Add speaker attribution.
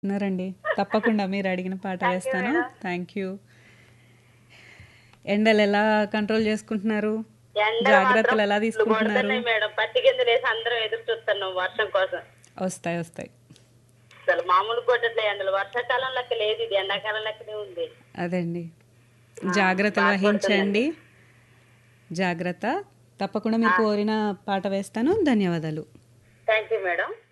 Speaker 1: ఉన్నారండి. తప్పకుండా మీరు అడిగిన పాట
Speaker 2: థ్యాంక్ యూ
Speaker 1: వేస్తాను.
Speaker 2: మేడం.
Speaker 1: Thank you. ఎండలు ఎలా కంట్రోల్ చేసుకుంటున్నారు?
Speaker 2: ఎండలు మాత్రం
Speaker 1: జాగ్రత్తలు ఎలా
Speaker 2: ఫుల్
Speaker 1: తీసుకుంటున్నారు?
Speaker 2: కొడుతున్నాయి మేడం. పత్తి గింజలు వేసి అందరం ఎదురు చూస్తున్నాం వర్షం కోసం.
Speaker 1: వస్తాయి వస్తాయి.
Speaker 2: అసలు మామూలు కొట్టట్లే ఎండలు. వర్షాకాలం లెక్క లేదు, ఇది ఎండాకాలం లెక్కనే ఉంది.
Speaker 1: అదండి.
Speaker 2: ఆ,
Speaker 1: జాగ్రత్తలు
Speaker 2: బాగా కొడుతుందండి.
Speaker 1: వహించండి. జాగ్రత్త. తప్పకుండా మీరు
Speaker 2: ఆ,
Speaker 1: కోరిన పాట వేస్తాను. ధన్యవాదాలు.
Speaker 2: Thank you madam.